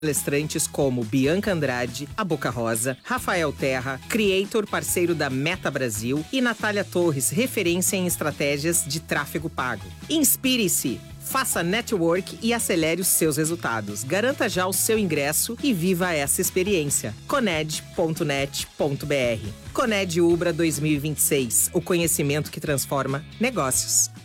Palestrantes como Bianca Andrade, a Boca Rosa, Rafael Terra, Creator, parceiro da Meta Brasil, e Natália Torres, referência em estratégias de tráfego pago. Inspire-se! Faça network e acelere os seus resultados. Garanta já o seu ingresso e viva essa experiência. Coned.net.br. Coned Ubra 2026. O conhecimento que transforma negócios.